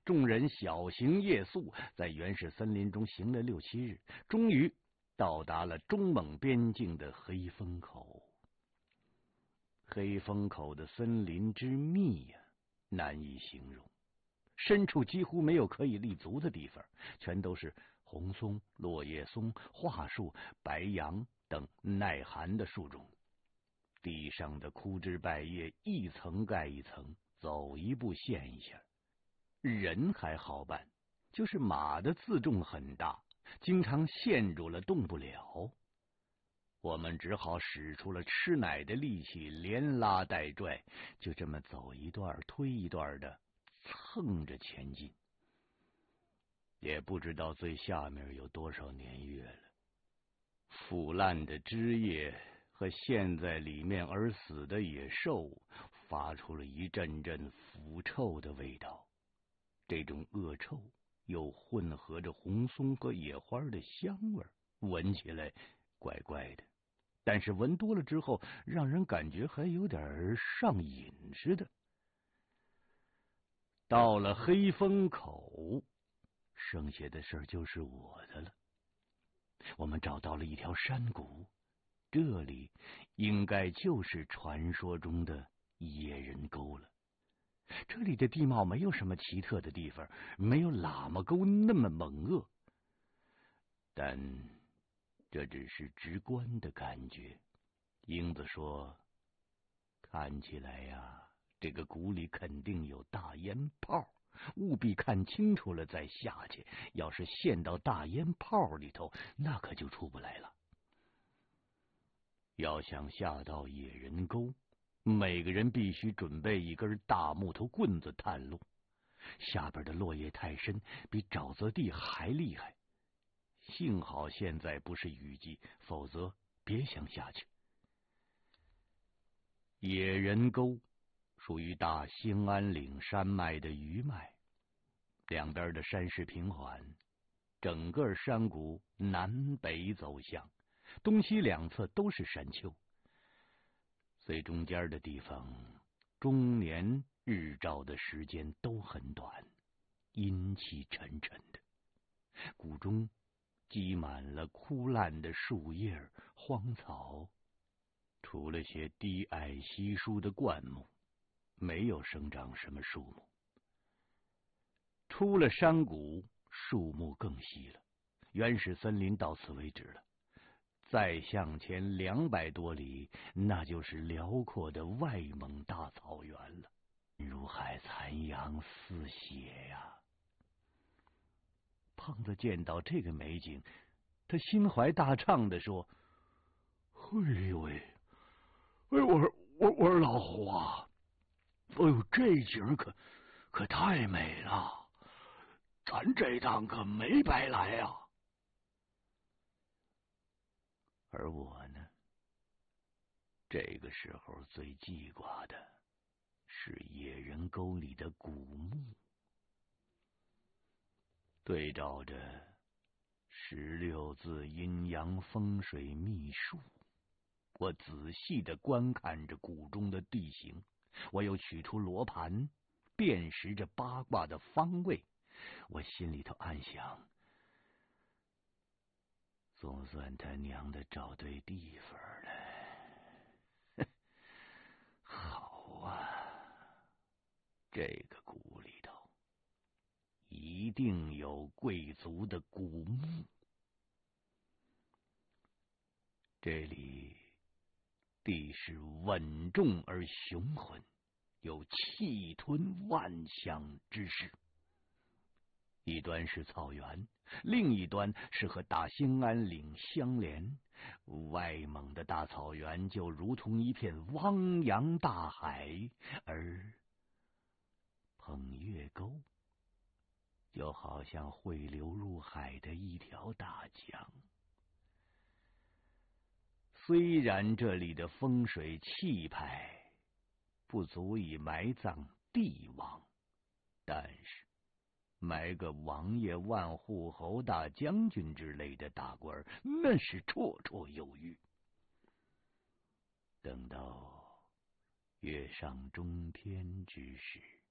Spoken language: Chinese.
众人小行夜宿，在原始森林中行了6、7日，终于到达了中蒙边境的黑风口。黑风口的森林之密呀，难以形容。深处几乎没有可以立足的地方，全都是红松、落叶松、桦树、白杨等耐寒的树种。地上的枯枝败叶一层盖一层，走一步陷一下。人还好办，就是马的自重很大，经常陷住了动不了。我们只好使出了吃奶的力气，连拉带拽，就这么走一段推一段的蹭着前进。也不知道最下面有多少年月了，腐烂的枝叶和陷在里面而死的野兽发出了一阵阵腐臭的味道。这种恶臭又混合着红松和野花的香味，闻起来怪怪的，但是闻多了之后，让人感觉还有点上瘾似的。到了黑风口，剩下的事就是我的了。我们找到了一条山谷，这里应该就是传说中的野人沟了。这里的地貌没有什么奇特的地方，没有喇嘛沟那么猛恶，但这只是直观的感觉。英子说，看起来呀，这个谷里肯定有大烟泡，务必看清楚了再下去。要是陷到大烟泡里头，那可就出不来了。要想下到野人沟，每个人必须准备一根大木头棍子探路。下边的落叶太深，比沼泽地还厉害。幸好现在不是雨季，否则别想下去。野人沟属于大兴安岭山脉的余脉，两边的山势平缓，整个山谷南北走向，东西两侧都是山丘。最中间的地方，终年日照的时间都很短，阴气沉沉的。谷中积满了枯烂的树叶、荒草，除了些低矮稀疏的灌木，没有生长什么树木。出了山谷，树木更稀了，原始森林到此为止了。再向前200多里，那就是辽阔的外蒙大草原了。如海残阳似血呀！胖子见到这个美景，他心怀大畅地说：“嘿呦喂，哎，我说老胡啊，哎呦，这景可太美了，咱这趟可没白来呀！”而我呢，这个时候最记挂的是野人沟里的古墓。对照着16字阴阳风水秘术，我仔细地观看着谷中的地形，我又取出罗盘，辨识着八卦的方位。我心里头暗想，总算他娘的找对地方了。好啊，这个谷里头一定有贵族的古墓。这里地势稳重而雄浑，有气吞万象之势。一端是草原，另一端是和大兴安岭相连。外蒙的大草原就如同一片汪洋大海，而捧月沟就好像会流入海的一条大江。虽然这里的风水气派不足以埋葬帝王，但是埋个王爷、万户侯、大将军之类的大官，那是绰绰有余。等到月上中天之时，